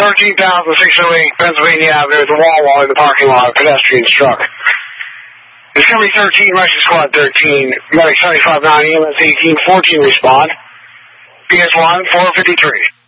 13,608 Pennsylvania Avenue, the Wawa in the parking lot, pedestrian struck. Discovery 13, Russian Squad 13, Medic 75-9, EMS 18, 14 respond. PS1, 453.